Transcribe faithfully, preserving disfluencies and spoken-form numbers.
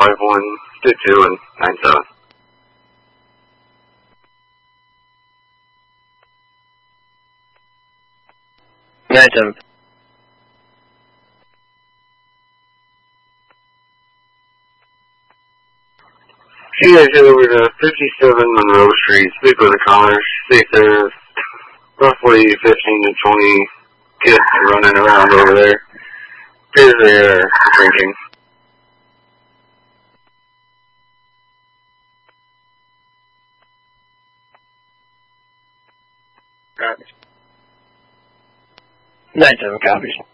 five one, stick two, and nine seven. nine seven. She guys head over to fifty-seven Monroe Street, speak with the caller, see if there's roughly fifteen to twenty kids running around over there. Appears they're drinking. Copy. nine seven copies.